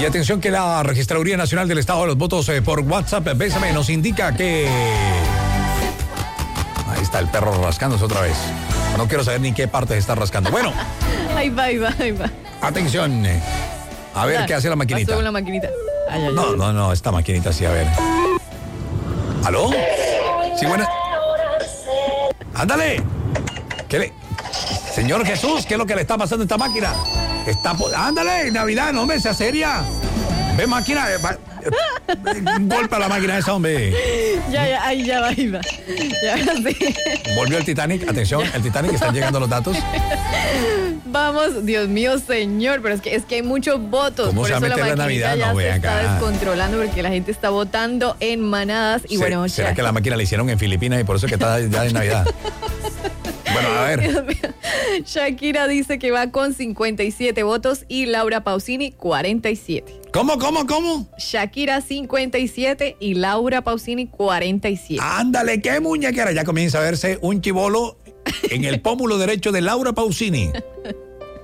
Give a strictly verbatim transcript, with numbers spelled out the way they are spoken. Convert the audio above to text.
Y atención que la Registraduría Nacional del Estado de los Votos eh, por WhatsApp, Bésame, nos indica que... Ahí está el perro rascándose otra vez. No quiero saber ni qué parte se está rascando. Bueno. Ahí va, ahí va, ahí va. Atención. eh, A ver, Dale, ¿qué hace la maquinita? pasó la maquinita. Ay, ay, No, ay. no, no, esta maquinita sí, a ver. ¿Aló? Sí, buena. Ándale. ¿Qué le... Señor Jesús, ¿qué es lo que le está pasando a esta máquina? Está... po- Ándale, Navidad, no me sea seria. Ve, máquina. eh, va- eh, Un golpe a la máquina esa, hombre. Ya, ya, ahí ya va, ahí va. Ya, sí. Volvió el Titanic. Atención, el Titanic, están llegando los datos. Vamos, Dios mío, señor, pero es que es que hay muchos votos. ¿Cómo por se va eso a la meter la maquinita Navidad? ya No, se ve está acá. descontrolando porque la gente está votando en manadas y Se- bueno, ¿Será ya- que la máquina la hicieron en Filipinas y por eso que está ya de Navidad? Bueno, a ver. Dios mío. Shakira dice que va con cincuenta y siete votos y Laura Pausini cuarenta y siete. ¿Cómo, cómo, cómo? Shakira cincuenta y siete y Laura Pausini cuarenta y siete. Ándale, qué muñequera. Ya comienza a verse un chibolo en el pómulo derecho de Laura Pausini.